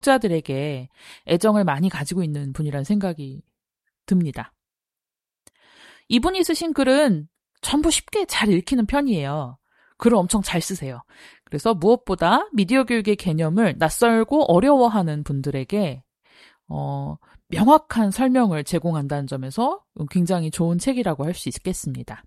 교육자들에게 애정을 많이 가지고 있는 분이라는 생각이 듭니다. 이분이 쓰신 글은 전부 쉽게 잘 읽히는 편이에요. 글을 엄청 잘 쓰세요. 그래서 무엇보다 미디어 교육의 개념을 낯설고 어려워하는 분들에게 명확한 설명을 제공한다는 점에서 굉장히 좋은 책이라고 할 수 있겠습니다.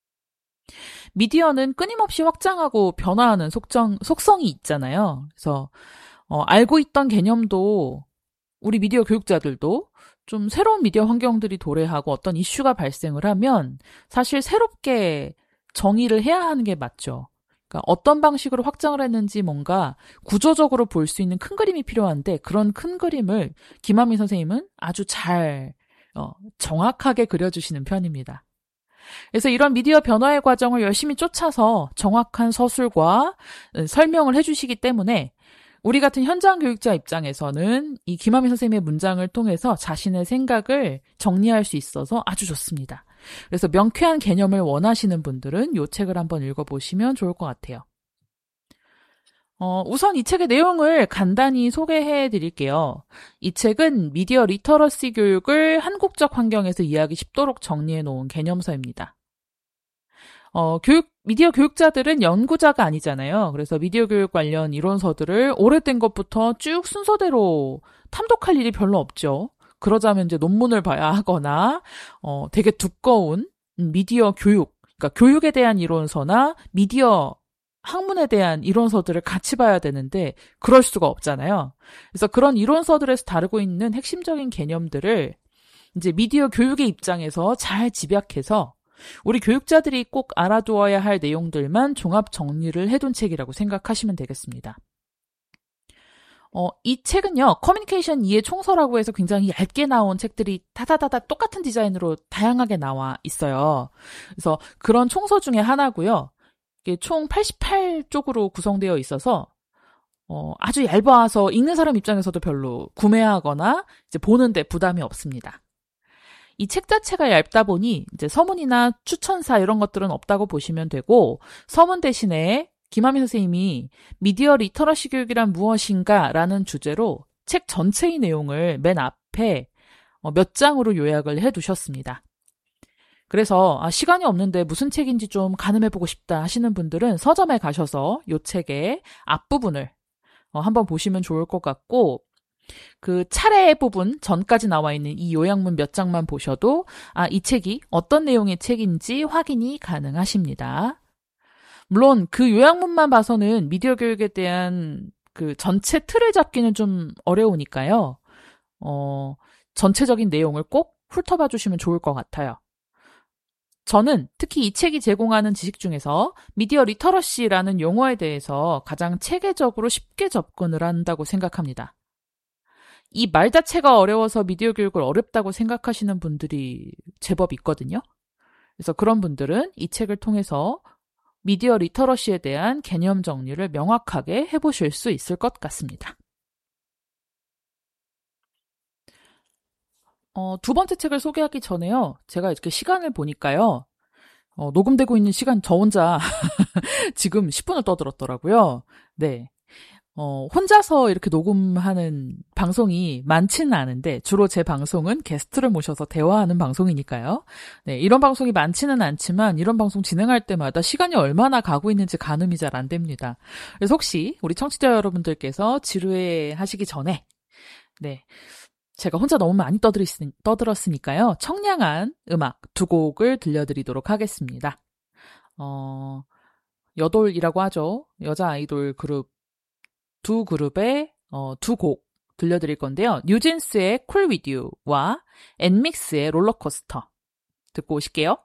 미디어는 끊임없이 확장하고 변화하는 속성이 있잖아요. 그래서 알고 있던 개념도 우리 미디어 교육자들도 좀 새로운 미디어 환경들이 도래하고 어떤 이슈가 발생을 하면 사실 새롭게 정의를 해야 하는 게 맞죠. 그러니까 어떤 방식으로 확장을 했는지 뭔가 구조적으로 볼 수 있는 큰 그림이 필요한데 그런 큰 그림을 김한민 선생님은 아주 잘 정확하게 그려주시는 편입니다. 그래서 이런 미디어 변화의 과정을 열심히 쫓아서 정확한 서술과 설명을 해주시기 때문에 우리 같은 현장 교육자 입장에서는 이 김한민 선생님의 문장을 통해서 자신의 생각을 정리할 수 있어서 아주 좋습니다. 그래서 명쾌한 개념을 원하시는 분들은 이 책을 한번 읽어보시면 좋을 것 같아요. 우선 이 책의 내용을 간단히 소개해 드릴게요. 이 책은 미디어 리터러시 교육을 한국적 환경에서 이해하기 쉽도록 정리해 놓은 개념서입니다. 미디어 교육자들은 연구자가 아니잖아요. 그래서 미디어 교육 관련 이론서들을 오래된 것부터 쭉 순서대로 탐독할 일이 별로 없죠. 그러자면 이제 논문을 봐야 하거나, 되게 두꺼운 미디어 교육, 그러니까 교육에 대한 이론서나 미디어 학문에 대한 이론서들을 같이 봐야 되는데, 그럴 수가 없잖아요. 그래서 그런 이론서들에서 다루고 있는 핵심적인 개념들을 이제 미디어 교육의 입장에서 잘 집약해서 우리 교육자들이 꼭 알아두어야 할 내용들만 종합 정리를 해둔 책이라고 생각하시면 되겠습니다. 이 책은요, 커뮤니케이션 이해 총서라고 해서 굉장히 얇게 나온 책들이 다다다다 똑같은 디자인으로 다양하게 나와 있어요. 그래서 그런 총서 중에 하나고요. 이게 총 88쪽으로 구성되어 있어서 아주 얇아서 읽는 사람 입장에서도 별로 구매하거나 이제 보는데 부담이 없습니다. 이 책 자체가 얇다 보니 이제 서문이나 추천사 이런 것들은 없다고 보시면 되고 서문 대신에 김한민 선생님이 미디어 리터러시 교육이란 무엇인가 라는 주제로 책 전체의 내용을 맨 앞에 몇 장으로 요약을 해두셨습니다. 그래서 시간이 없는데 무슨 책인지 좀 가늠해보고 싶다 하시는 분들은 서점에 가셔서 이 책의 앞부분을 한번 보시면 좋을 것 같고 그 차례 부분 전까지 나와 있는 이 요약문 몇 장만 보셔도 이 책이 어떤 내용의 책인지 확인이 가능하십니다. 물론 그 요약문만 봐서는 미디어 교육에 대한 그 전체 틀을 잡기는 좀 어려우니까요. 전체적인 내용을 꼭 훑어봐 주시면 좋을 것 같아요. 저는 특히 이 책이 제공하는 지식 중에서 미디어 리터러시라는 용어에 대해서 가장 체계적으로 쉽게 접근을 한다고 생각합니다. 이 말 자체가 어려워서 미디어 교육을 어렵다고 생각하시는 분들이 제법 있거든요. 그래서 그런 분들은 이 책을 통해서 미디어 리터러시에 대한 개념 정리를 명확하게 해보실 수 있을 것 같습니다. 두 번째 책을 소개하기 전에요. 제가 이렇게 시간을 보니까요. 녹음되고 있는 시간 저 혼자 지금 10분을 떠들었더라고요. 네. 혼자서 이렇게 녹음하는 방송이 많지는 않은데 주로 제 방송은 게스트를 모셔서 대화하는 방송이니까요. 네, 이런 방송이 많지는 않지만 이런 방송 진행할 때마다 시간이 얼마나 가고 있는지 가늠이 잘 안 됩니다. 그래서 혹시 우리 청취자 여러분들께서 지루해 하시기 전에 네, 제가 혼자 너무 많이 떠들었으니까요. 청량한 음악 두 곡을 들려드리도록 하겠습니다. 여돌이라고 하죠. 여자 아이돌 그룹 두 그룹의 두 곡 들려드릴 건데요. 뉴진스의 Cool With You와 엔믹스의 롤러코스터 듣고 오실게요.